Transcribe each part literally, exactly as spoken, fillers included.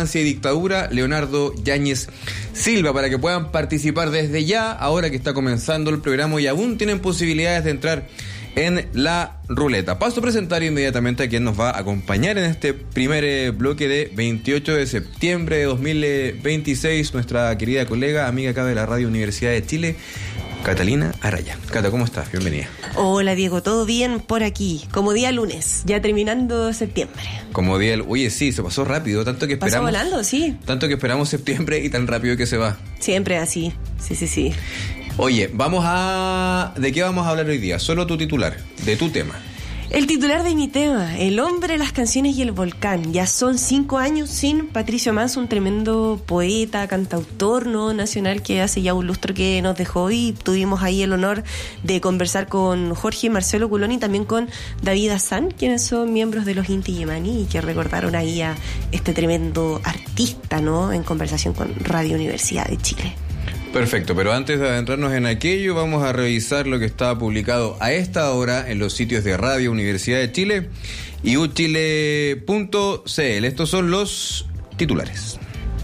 infancia y dictadura, Leonardo Yáñez Silva, para que puedan participar desde ya, ahora que está comenzando el programa y aún tienen posibilidades de entrar en la ruleta. Paso a presentar inmediatamente a quien nos va a acompañar en este primer eh, bloque de veintiocho de septiembre de dos mil veintiséis, nuestra querida colega, amiga acá de la Radio Universidad de Chile, Catalina Araya. Cata, ¿cómo estás? Bienvenida. Hola Diego, ¿todo bien por aquí? Como día lunes, ya terminando septiembre. Como día... Oye, sí, se pasó rápido, tanto que esperamos... Pasó volando, sí. Tanto que esperamos septiembre y tan rápido que se va. Siempre así, sí, sí, sí. Oye, vamos a... ¿De qué vamos a hablar hoy día? Solo tu titular, de tu tema. El titular de mi tema, El hombre, las canciones y el volcán. Ya son cinco años sin Patricio Manso, un tremendo poeta, cantautor no nacional que hace ya un lustro que nos dejó, y tuvimos ahí el honor de conversar con Jorge Marcelo Culón y también con David Azán, quienes son miembros de los Inti Illimani y que recordaron ahí a este tremendo artista, ¿no?, en conversación con Radio Universidad de Chile. Perfecto, pero antes de adentrarnos en aquello, vamos a revisar lo que está publicado a esta hora en los sitios de Radio Universidad de Chile y u chile punto c l. Estos son los titulares.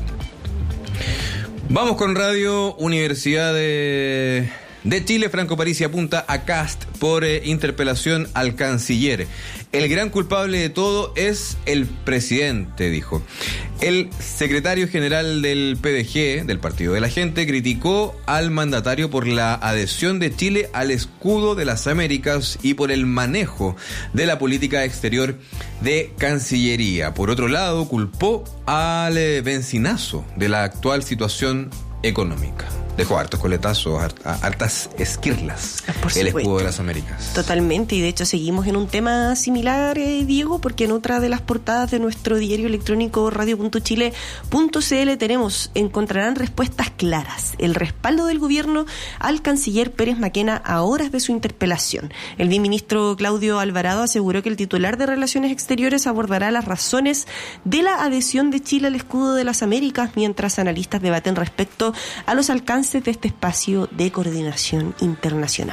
Vamos con Radio Universidad de, de Chile. Franco Parisi apunta a Kast por eh, interpelación al canciller. El gran culpable de todo es el presidente, dijo. El secretario general del P D G, del Partido de la Gente, criticó al mandatario por la adhesión de Chile al escudo de las Américas y por el manejo de la política exterior de Cancillería. Por otro lado, culpó al bencinazo de la actual situación económica. Dejó hartos coletazos, hartas esquirlas, el escudo de las Américas. Totalmente, y de hecho seguimos en un tema similar, eh, Diego, porque en otra de las portadas de nuestro diario electrónico radio punto chile punto c l tenemos: encontrarán respuestas claras, el respaldo del gobierno al canciller Pérez Maquena a horas de su interpelación. El viceministro Claudio Alvarado aseguró que el titular de Relaciones Exteriores abordará las razones de la adhesión de Chile al escudo de las Américas, mientras analistas debaten respecto a los alcances de este espacio de coordinación internacional.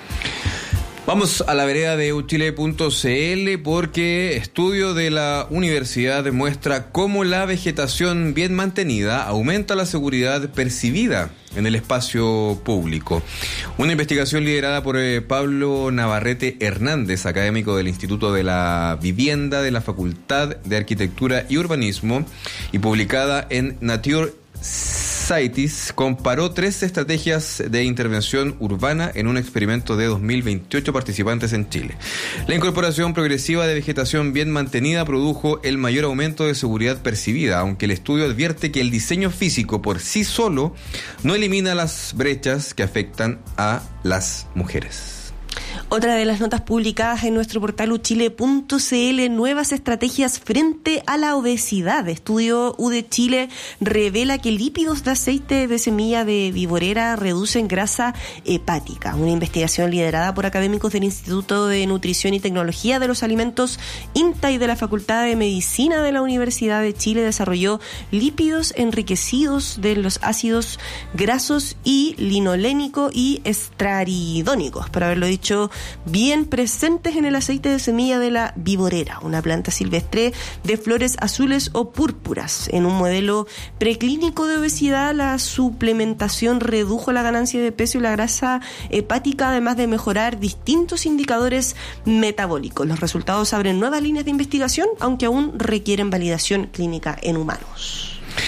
Vamos a la vereda de u chile punto c l porque estudio de la universidad demuestra cómo la vegetación bien mantenida aumenta la seguridad percibida en el espacio público. Una investigación liderada por eh, Pablo Navarrete Hernández, académico del Instituto de la Vivienda de la Facultad de Arquitectura y Urbanismo, y publicada en Nature Scientist, comparó tres estrategias de intervención urbana en un experimento de dos mil veintiocho participantes en Chile. La incorporación progresiva de vegetación bien mantenida produjo el mayor aumento de seguridad percibida, aunque el estudio advierte que el diseño físico por sí solo no elimina las brechas que afectan a las mujeres. Otra de las notas publicadas en nuestro portal u chile punto c l, nuevas estrategias frente a la obesidad. Estudio U de Chile revela que lípidos de aceite de semilla de viborera reducen grasa hepática. Una investigación liderada por académicos del Instituto de Nutrición y Tecnología de los Alimentos, INTA, y de la Facultad de Medicina de la Universidad de Chile desarrolló lípidos enriquecidos de los ácidos grasos y linolénico y estraridónicos, por haberlo dicho bien, presentes en el aceite de semilla de la viborera, una planta silvestre de flores azules o púrpuras. En un modelo preclínico de obesidad, la suplementación redujo la ganancia de peso y la grasa hepática, además de mejorar distintos indicadores metabólicos. Los resultados abren nuevas líneas de investigación, aunque aún requieren validación clínica en humanos.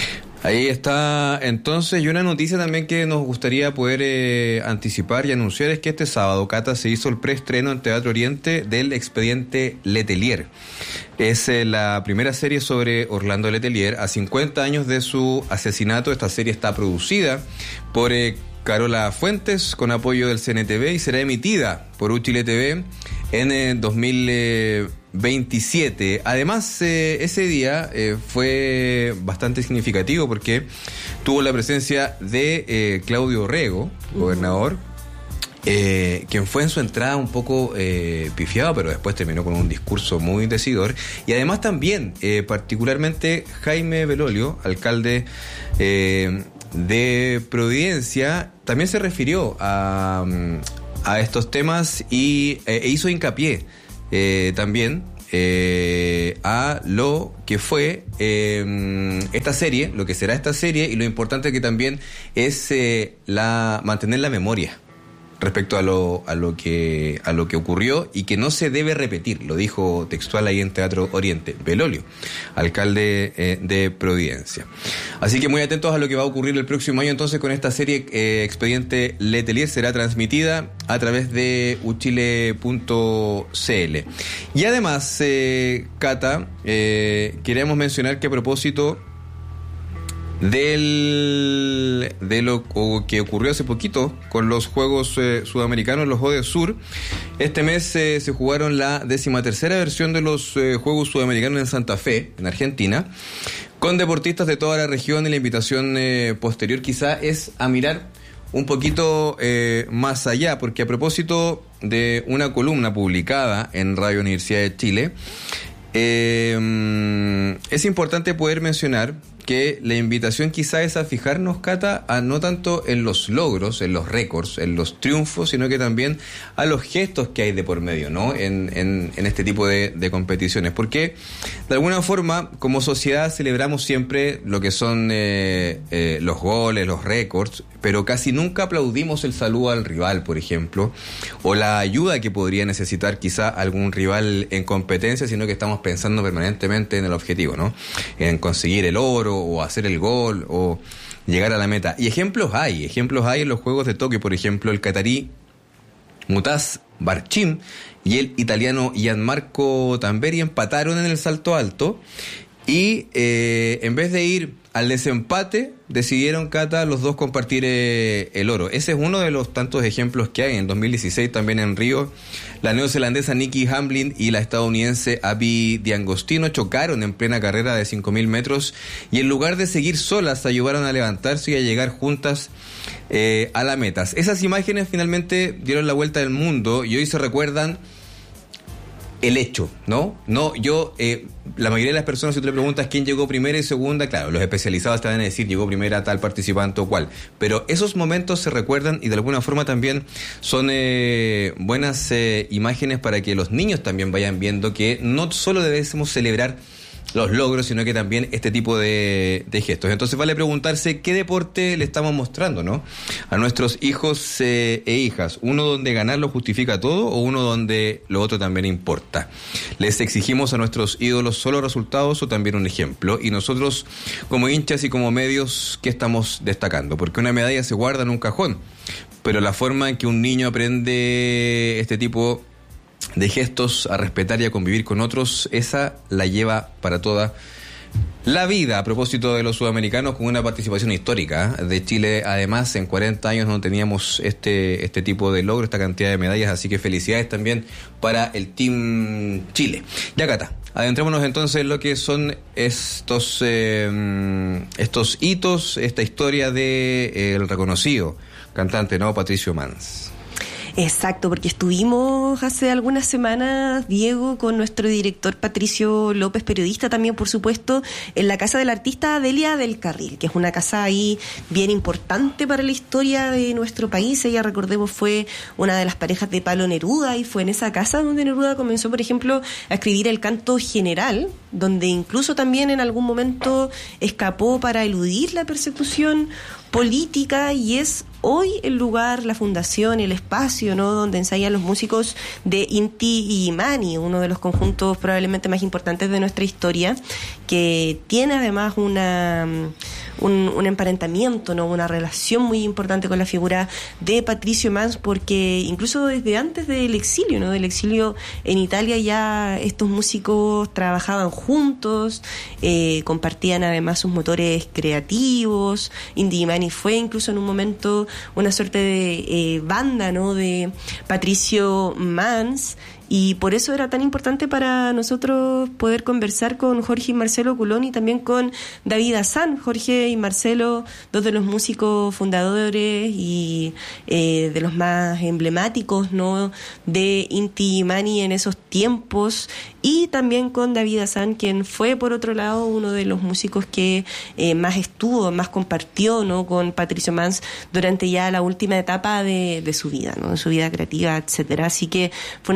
Ahí está entonces, y una noticia también que nos gustaría poder eh, anticipar y anunciar es que este sábado, Cata, se hizo el preestreno en Teatro Oriente del Expediente Letelier. Es eh, la primera serie sobre Orlando Letelier. A cincuenta años de su asesinato, esta serie está producida por eh, Carola Fuentes con apoyo del C N T V y será emitida por U Chile T V en eh, dos mil veintisiete. Además, eh, ese día eh, fue bastante significativo porque tuvo la presencia de eh, Claudio Rego, uh-huh. gobernador, eh, quien fue en su entrada un poco eh, pifiado, pero después terminó con un discurso muy decidor. Y además también, eh, particularmente, Jaime Belolio, alcalde eh, de Providencia, también se refirió a, a estos temas y e hizo hincapié Eh, también eh, a lo que fue eh, esta serie, lo que será esta serie, y lo importante que también es eh, la mantener la memoria respecto a lo a lo que a lo que ocurrió y que no se debe repetir, lo dijo textual ahí en Teatro Oriente, Belolio, alcalde eh, de Providencia. Así que muy atentos a lo que va a ocurrir el próximo año entonces con esta serie eh, Expediente Letelier. Será transmitida a través de uchile punto c l. Y además, eh, Cata, eh, queremos mencionar que a propósito Del, de lo que ocurrió hace poquito con los Juegos eh, Sudamericanos, los ODESUR, este mes eh, se jugaron la decimatercera versión de los eh, Juegos Sudamericanos en Santa Fe, en Argentina, con deportistas de toda la región, y la invitación eh, posterior quizá es a mirar un poquito eh, más allá, porque a propósito de una columna publicada en Radio Universidad de Chile, eh, es importante poder mencionar que la invitación quizá es a fijarnos, Cata, a no tanto en los logros, en los récords, en los triunfos, sino que también a los gestos que hay de por medio, ¿no? En, en, en este tipo de, de competiciones. Porque, de alguna forma, como sociedad celebramos siempre lo que son eh, eh, los goles, los récords, pero casi nunca aplaudimos el saludo al rival, por ejemplo, o la ayuda que podría necesitar quizá algún rival en competencia, sino que estamos pensando permanentemente en el objetivo, ¿no? En conseguir el oro, o hacer el gol, o llegar a la meta. Y ejemplos hay, ejemplos hay en los Juegos de Tokio, por ejemplo, el catarí Mutaz Barchim y el italiano Gianmarco Tamberi empataron en el salto alto, y eh, en vez de ir al desempate, decidieron, Cata, los dos compartir eh, el oro. Ese es uno de los tantos ejemplos que hay. En dos mil dieciséis también en Río, la neozelandesa Nikki Hamblin y la estadounidense Abby D'Angostino chocaron en plena carrera de cinco mil metros, y en lugar de seguir solas, ayudaron a levantarse y a llegar juntas eh, a la meta. Esas imágenes finalmente dieron la vuelta al mundo, y hoy se recuerdan el hecho, ¿no? No, yo, eh, la mayoría de las personas, si tú le preguntas quién llegó primera y segunda, claro, los especializados te van a decir llegó primera tal participante o cual, pero esos momentos se recuerdan, y de alguna forma también son eh, buenas eh, imágenes para que los niños también vayan viendo que no solo debemos celebrar los logros, sino que también este tipo de, de gestos. Entonces vale preguntarse qué deporte le estamos mostrando, ¿no?, a nuestros hijos eh, e hijas. Uno donde ganar lo justifica todo, o uno donde lo otro también importa. ¿Les exigimos a nuestros ídolos solo resultados o también un ejemplo? Y nosotros, como hinchas y como medios, ¿qué estamos destacando? Porque una medalla se guarda en un cajón, pero la forma en que un niño aprende este tipo de gestos, a respetar y a convivir con otros, esa la lleva para toda la vida. A propósito de los sudamericanos, con una participación histórica de Chile, además en cuarenta años no teníamos este este tipo de logro, esta cantidad de medallas, así que felicidades también para el Team Chile. Ya, Cata, adentrémonos entonces en lo que son estos eh, estos hitos, esta historia de eh, el reconocido cantante, ¿no?, Patricio Mans. Exacto, porque estuvimos hace algunas semanas, Diego, con nuestro director Patricio López, periodista también, por supuesto, en la casa del artista Delia del Carril, que es una casa ahí bien importante para la historia de nuestro país. Ella, recordemos, fue una de las parejas de Pablo Neruda, y fue en esa casa donde Neruda comenzó, por ejemplo, a escribir el Canto General, donde incluso también en algún momento escapó para eludir la persecución política, y es hoy el lugar, la fundación, el espacio, ¿no?, donde ensayan los músicos de Inti Illimani, uno de los conjuntos probablemente más importantes de nuestra historia, que tiene además una un, un emparentamiento, ¿no?, una relación muy importante con la figura de Patricio Mans, porque incluso desde antes del exilio, ¿no?, del exilio en Italia, ya estos músicos trabajaban juntos, eh, compartían además sus motores creativos. Inti Illimani fue incluso en un momento una suerte de eh, banda, ¿no?, de Patricio Mans, y por eso era tan importante para nosotros poder conversar con Jorge y Marcelo Culón, y también con David Azán. Jorge y Marcelo, dos de los músicos fundadores y eh, de los más emblemáticos, ¿no?, de Inti Illimani en esos tiempos, y también con David Azán, quien fue, por otro lado, uno de los músicos que eh, más estuvo, más compartió, ¿no?, con Patricio Mans durante ya la última etapa de, de su vida, ¿no?, de su vida creativa, etcétera. Así que fue una conversación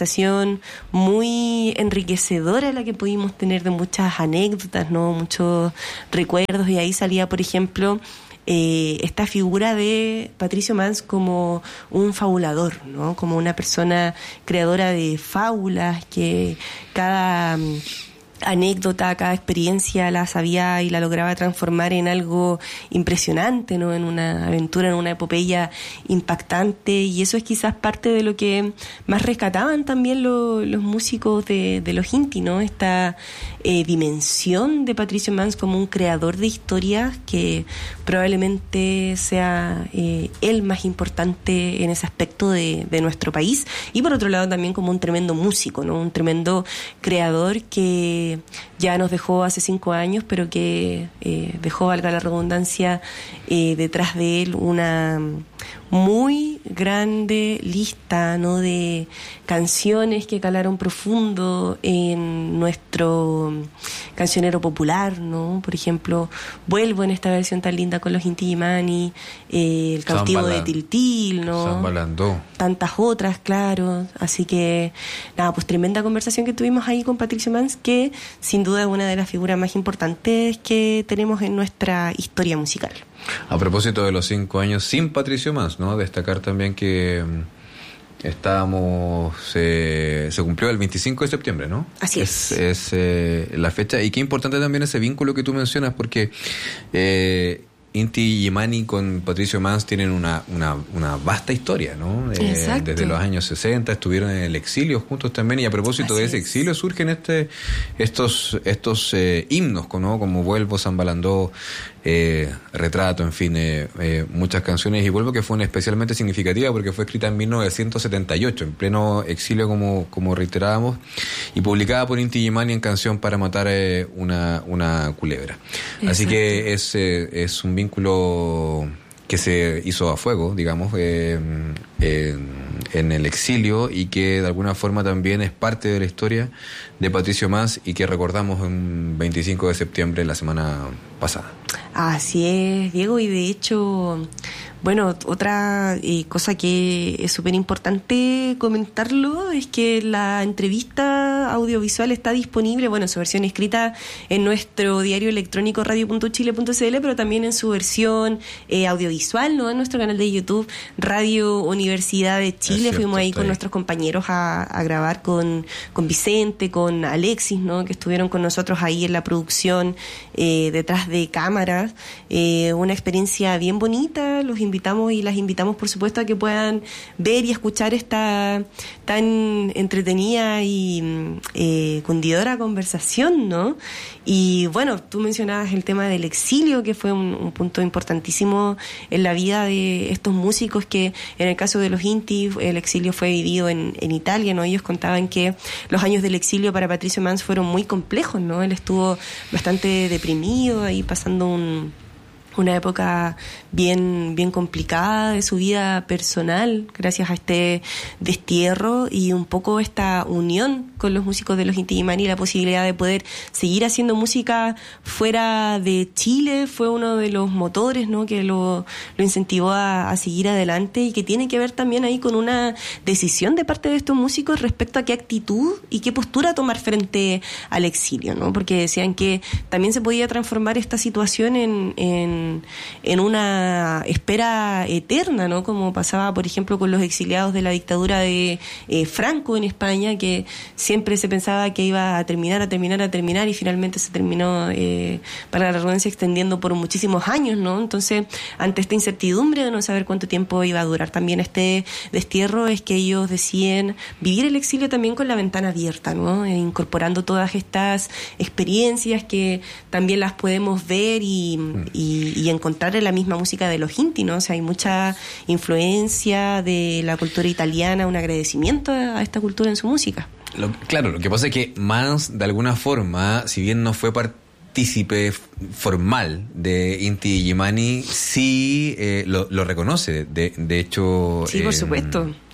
conversación muy enriquecedora la que pudimos tener de muchas anécdotas, ¿no? Muchos recuerdos, y ahí salía, por ejemplo, eh, esta figura de Patricio Mans como un fabulador, ¿no? Como una persona creadora de fábulas que cada anécdota, cada experiencia la sabía y la lograba transformar en algo impresionante, ¿no? En una aventura, en una epopeya impactante, y eso es quizás parte de lo que más rescataban también lo, los músicos de, de los Inti, ¿no? Esta eh, dimensión de Patricio Mans como un creador de historias que probablemente sea eh, el más importante en ese aspecto de, de nuestro país, y por otro lado también como un tremendo músico, ¿no? Un tremendo creador que ya nos dejó hace cinco años, pero que eh, dejó, valga la redundancia, eh, detrás de él una muy grande lista, ¿no? De canciones que calaron profundo en nuestro cancionero popular, ¿no? Por ejemplo, Vuelvo, en esta versión tan linda con los Inti Illimani, eh, El cautivo de Tiltil, ¿no? San Balandó. Tantas otras, claro. Así que, nada, pues tremenda conversación que tuvimos ahí con Patricio Mans, que sin duda es una de las figuras más importantes que tenemos en nuestra historia musical. A propósito de los cinco años sin Patricio Mans, ¿no? Destacar también que um, estábamos, eh, se cumplió el veinticinco de septiembre, ¿no? Así es. Es, es eh, la fecha, y qué importante también ese vínculo que tú mencionas, porque eh, Inti Illimani con Patricio Mans tienen una, una, una vasta historia, ¿no? Eh, Exacto. Desde los años sesenta estuvieron en el exilio juntos también, y a propósito Así de ese es. exilio surgen este estos estos eh, himnos, ¿no? Como Vuelvo, San Balandó, eh, Retrato, en fin, eh, eh, muchas canciones. Y Vuelvo, que fue una especialmente significativa porque fue escrita en mil novecientos setenta y ocho, en pleno exilio, como, como reiterábamos, y publicada por Inti Illimani en Canción para matar eh, una, una culebra. Exacto. Así que es, eh, es un vínculo que se hizo a fuego, digamos, eh, eh, en el exilio, y que de alguna forma también es parte de la historia de Patricio Mans, y que recordamos en veinticinco de septiembre, la semana pasada. Así es, Diego, y de hecho, bueno, otra eh, cosa que es súper importante comentarlo es que la entrevista audiovisual está disponible, bueno, en su versión escrita en nuestro diario electrónico radio punto chile punto c l, pero también en su versión eh, audiovisual, ¿no? En nuestro canal de YouTube, Radio Universidad de Chile. Cierto, fuimos ahí con ahí. nuestros compañeros a, a grabar con, con Vicente, con Alexis, ¿no? Que estuvieron con nosotros ahí en la producción, eh, detrás de cámaras. Eh, una experiencia bien bonita. Los invitamos y las invitamos, por supuesto, a que puedan ver y escuchar esta tan entretenida y eh, cundidora conversación, ¿no? Y bueno, tú mencionabas el tema del exilio, que fue un, un punto importantísimo en la vida de estos músicos, que en el caso de los Inti, el exilio fue vivido en, en Italia, ¿no? Ellos contaban que los años del exilio para Patricio Mans fueron muy complejos, ¿no? Él estuvo bastante deprimido, ahí pasando un... una época bien bien complicada de su vida personal, gracias a este destierro y un poco esta unión con los músicos de los Inti Illimani, la posibilidad de poder seguir haciendo música fuera de Chile fue uno de los motores, ¿no? Que lo, lo incentivó a, a seguir adelante, y que tiene que ver también ahí con una decisión de parte de estos músicos respecto a qué actitud y qué postura tomar frente al exilio, ¿no? Porque decían que también se podía transformar esta situación en, en, en una espera eterna, ¿no? Como pasaba, por ejemplo, con los exiliados de la dictadura de eh, Franco en España, que siempre se pensaba que iba a terminar, a terminar, a terminar, y finalmente se terminó, eh, para la redundancia, extendiendo por muchísimos años, ¿no? Entonces, ante esta incertidumbre de no saber cuánto tiempo iba a durar también este destierro, es que ellos deciden vivir el exilio también con la ventana abierta, ¿no? E incorporando todas estas experiencias que también las podemos ver y, y, y encontrar en la misma música de los Inti, ¿no? O sea, hay mucha influencia de la cultura italiana, un agradecimiento a esta cultura en su música. Lo, claro, lo que pasa es que Mans, de alguna forma, si bien no fue partícipe formal de Inti Illimani, sí eh, lo, lo reconoce. De, de hecho... Sí, por eh, supuesto.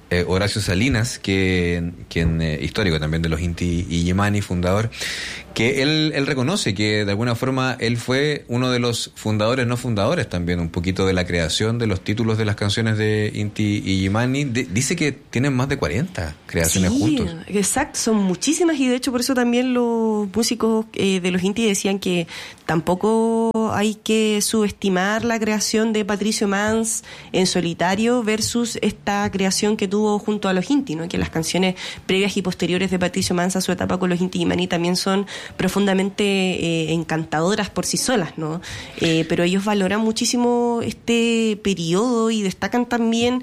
eh, Horacio Salinas, que, quien eh, histórico también de los Inti Illimani, fundador, que él, él reconoce que de alguna forma él fue uno de los fundadores, no fundadores también, un poquito de la creación de los títulos de las canciones de Inti Illimani. De, dice que tienen más de cuarenta creaciones sí, juntos. Exacto, son muchísimas, y de hecho por eso también los músicos eh, de los Inti decían que tampoco hay que subestimar la creación de Patricio Mans en solitario versus esta creación que tuvo junto a los Inti, ¿no? Que las canciones previas y posteriores de Patricio Mans a su etapa con los Inti Illimani también son profundamente eh, encantadoras por sí solas, ¿no? Eh, pero ellos valoran muchísimo este periodo y destacan también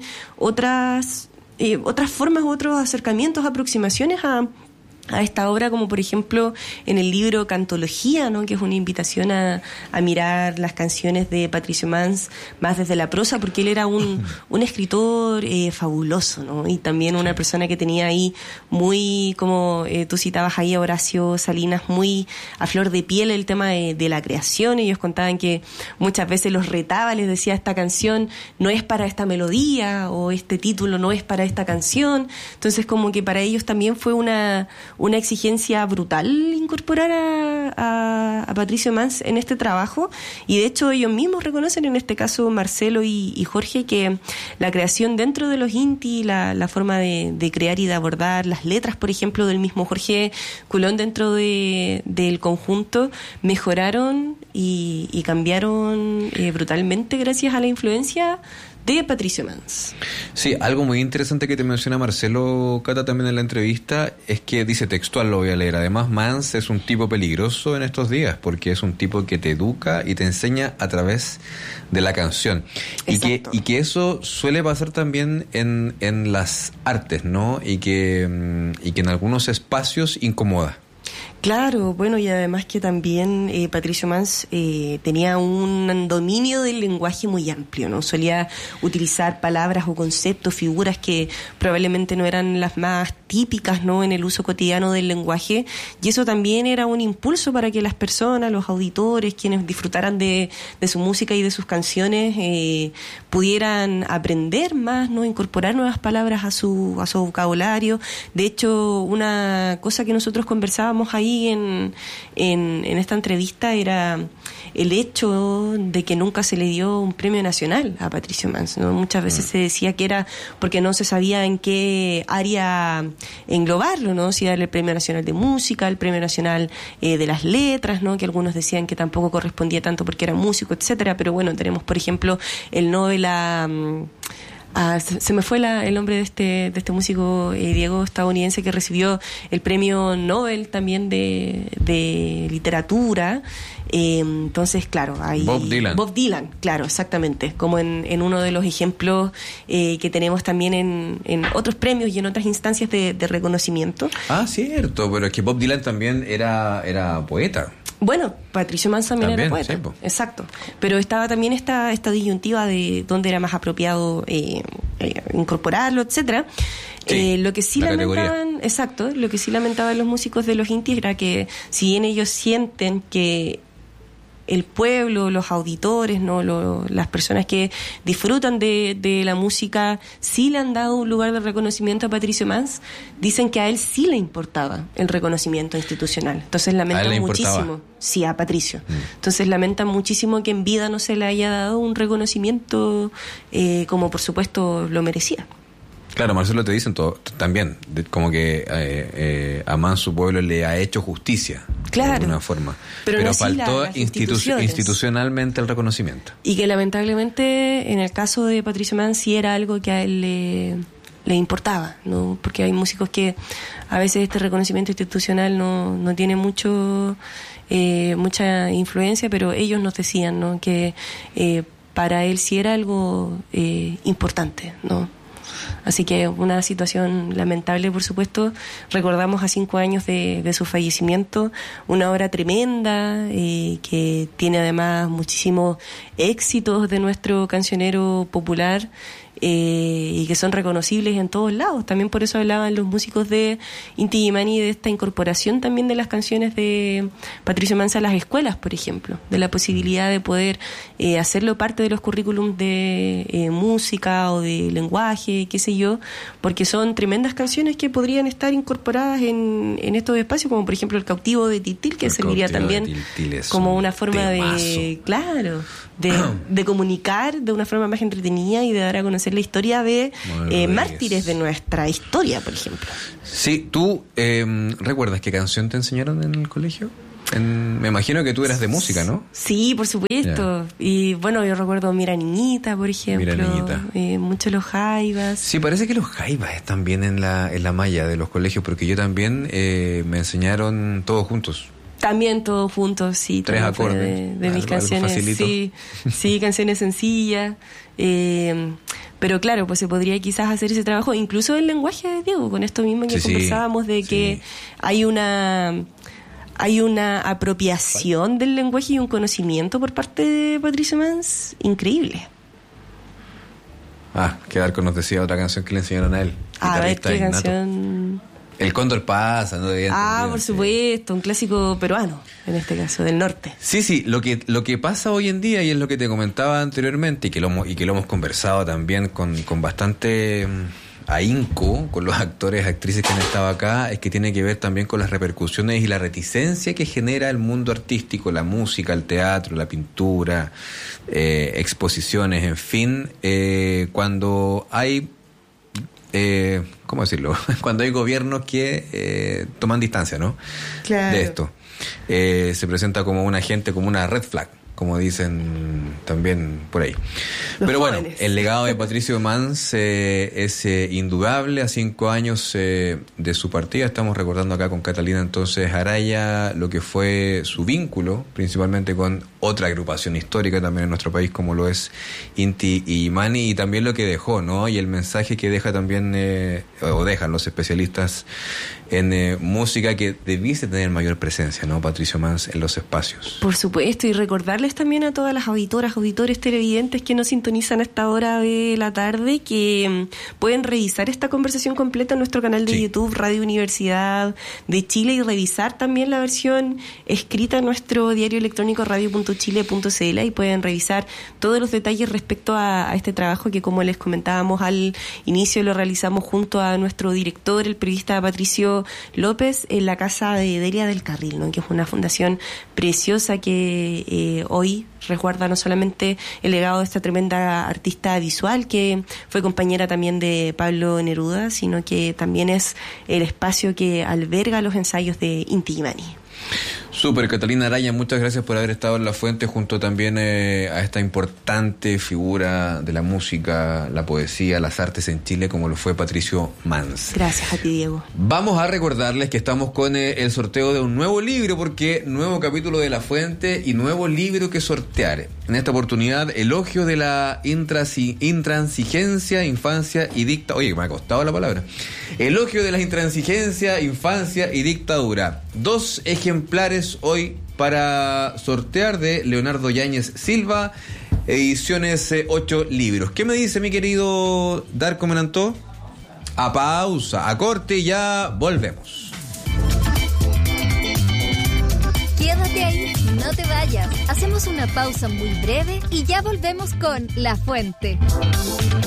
otras eh, otras formas, otros acercamientos, aproximaciones a a esta obra, como por ejemplo en el libro Cantología, ¿no? Que es una invitación a, a mirar las canciones de Patricio Mans más desde la prosa, porque él era un, un escritor eh, fabuloso, ¿no? Y también una persona que tenía ahí muy, como eh, tú citabas ahí a Horacio Salinas, muy a flor de piel el tema de, de la creación. Ellos contaban que muchas veces los retaba, les decía, esta canción no es para esta melodía, o este título no es para esta canción. Entonces como que para ellos también fue una una exigencia brutal incorporar a, a, a Patricio Mans en este trabajo, y de hecho ellos mismos reconocen, en este caso Marcelo y, y Jorge, que la creación dentro de los Inti, la, la forma de, de crear y de abordar las letras, por ejemplo, del mismo Jorge Culón dentro de, del conjunto, mejoraron y, y cambiaron eh, brutalmente gracias a la influencia de Patricio Mans. Sí, algo muy interesante que te menciona Marcelo Cata también en la entrevista es que dice textual, lo voy a leer: además Mans es un tipo peligroso en estos días porque es un tipo que te educa y te enseña a través de la canción. Y que, y que eso suele pasar también en, en las artes, ¿no? Y que, y que en algunos espacios incomoda. Claro, bueno, y además que también eh, Patricio Mans eh, tenía un dominio del lenguaje muy amplio, ¿no? Solía utilizar palabras o conceptos, figuras que probablemente no eran las más típicas, ¿no? En el uso cotidiano del lenguaje, y eso también era un impulso para que las personas, los auditores, quienes disfrutaran de, de su música y de sus canciones, eh, pudieran aprender más, ¿no? Incorporar nuevas palabras a su, a su vocabulario. De hecho, una cosa que nosotros conversábamos ahí En, en, en esta entrevista era el hecho de que nunca se le dio un premio nacional a Patricio Mans, ¿no? Muchas veces mm. se decía que era porque no se sabía en qué área englobarlo, ¿no? Si era el Premio Nacional de Música, el Premio Nacional eh, de las Letras, ¿no? Que algunos decían que tampoco correspondía tanto porque era músico, etcétera. Pero bueno, tenemos por ejemplo el Nobel a... Ah, se, se me fue la, el nombre de este de este músico eh, Diego, estadounidense, que recibió el premio Nobel también de, de literatura. Eh, entonces, claro, hay Bob Dylan. Bob Dylan, claro, exactamente, como en, en uno de los ejemplos eh, que tenemos también en, en otros premios y en otras instancias de, de reconocimiento. Ah, cierto, pero es que Bob Dylan también era, era poeta. Bueno, Patricio Mans también, también era poeta, sí, po. Exacto. Pero estaba también esta, esta disyuntiva de dónde era más apropiado eh, eh, incorporarlo, etcétera. Sí, eh, lo que sí lamentaban, categoría. Exacto, lo que sí lamentaban los músicos de los Inti era que si bien ellos sienten que el pueblo, los auditores, no, lo, las personas que disfrutan de, de la música sí le han dado un lugar de reconocimiento a Patricio Mans, dicen que a él sí le importaba el reconocimiento institucional. Entonces lamentan muchísimo, sí, a Patricio. Mm. Entonces lamentan muchísimo que en vida no se le haya dado un reconocimiento eh, como por supuesto lo merecía. Claro, Marcelo te dicen todo, también, de, como que eh, eh, a Mans su pueblo le ha hecho justicia, claro, de alguna forma. Pero, pero no faltó la, institu- institucionalmente el reconocimiento. Y que lamentablemente en el caso de Patricio Mans sí era algo que a él le, le importaba, ¿no? Porque hay músicos que a veces este reconocimiento institucional no, no tiene mucho eh, mucha influencia, pero ellos nos decían, ¿no? Que eh, para él sí era algo eh, importante, ¿no? Así que una situación lamentable, por supuesto. Recordamos a cinco años de, de su fallecimiento, una obra tremenda eh, que tiene además muchísimos éxitos de nuestro cancionero popular, eh, y que son reconocibles en todos lados. También por eso hablaban los músicos de Inti Illimani de esta incorporación también de las canciones de Patricio Mans a las escuelas, por ejemplo, de la posibilidad de poder eh, hacerlo parte de los currículums de eh, música o de lenguaje, qué sé yo, porque son tremendas canciones que podrían estar incorporadas en, en estos espacios, como por ejemplo El cautivo de Tiltil, que el serviría también como una forma temazo. de, claro, de, de comunicar de una forma más entretenida y de dar a conocer la historia de eh, mártires de nuestra historia, por ejemplo. Sí, ¿tú eh, recuerdas qué canción te enseñaron en el colegio? En, me imagino que tú eras de música, ¿no? Sí, por supuesto. Yeah. Y bueno, yo recuerdo Mira Niñita, por ejemplo. Mira Niñita. Eh, mucho los jaivas. Sí, parece que los jaivas están bien en la, en la malla de los colegios, porque yo también eh, me enseñaron todos juntos. También todos juntos, sí. Tres acordes. De, de mis canciones, sí, sí, canciones sencillas. Eh, pero claro, pues se podría quizás hacer ese trabajo, incluso el lenguaje, Diego, con esto mismo que sí, conversábamos de que sí. hay una... Hay una apropiación del lenguaje y un conocimiento por parte de Patricio Mans increíble. Ah, que Darko nos decía otra canción que le enseñaron a él. A ver, ¿qué innato. canción? El Cóndor pasa, ¿no? Debía ah, entender, por sí. supuesto, un clásico peruano, en este caso, del norte. Sí, sí, lo que lo que pasa hoy en día, y es lo que te comentaba anteriormente, y que lo hemos, y que lo hemos conversado también con, con bastante ahínco con los actores, actrices que han estado acá, es que tiene que ver también con las repercusiones y la reticencia que genera el mundo artístico, la música, el teatro, la pintura, eh, exposiciones, en fin, eh, cuando hay, eh, ¿cómo decirlo? Cuando hay gobiernos que eh, toman distancia, ¿no? Claro. De esto. Eh, se presenta como un agente, como una red flag, como dicen también por ahí. Los Pero jóvenes. Bueno, el legado de Patricio Mans eh, es eh, indudable. A cinco años eh, de su partida, estamos recordando acá con Catalina entonces Araya lo que fue su vínculo, principalmente con otra agrupación histórica también en nuestro país, como lo es Inti Illimani, y también lo que dejó, ¿no? Y el mensaje que deja también, eh, o dejan los especialistas en eh, música, que debiese tener mayor presencia, ¿no? Patricio Mans en los espacios. Por supuesto, y recordarles también a todas las auditoras, auditores televidentes que nos sintonizan a esta hora de la tarde, que um, pueden revisar esta conversación completa en nuestro canal de sí. YouTube, Radio Universidad de Chile, y revisar también la versión escrita en nuestro diario electrónico radio punto chile punto c l, y pueden revisar todos los detalles respecto a, a este trabajo que, como les comentábamos al inicio, lo realizamos junto a nuestro director, el periodista Patricio López, en la casa de Delia del Carril, ¿no? Que es una fundación preciosa que eh, hoy resguarda no solamente el legado de esta tremenda artista visual que fue compañera también de Pablo Neruda, sino que también es el espacio que alberga los ensayos de Inti Illimani. Súper, Catalina Araya, muchas gracias por haber estado en La Fuente junto también eh, a esta importante figura de la música, la poesía, las artes en Chile, como lo fue Patricio Mans. Gracias a ti, Diego. Vamos a recordarles que estamos con eh, el sorteo de un nuevo libro, porque nuevo capítulo de La Fuente y nuevo libro que sortear. En esta oportunidad, Elogio de la intrasi, intransigencia, infancia y dictadura. Oye, me ha costado la palabra. Elogio de la intransigencia, infancia y dictadura. Dos ejemplares hoy para sortear de Leonardo Yáñez Silva, ediciones eh, ocho libros. ¿Qué me dice mi querido Darko Menantó? A pausa, a corte, y ya volvemos. Quédate ahí, no te vayas. Hacemos una pausa muy breve y ya volvemos con La Fuente.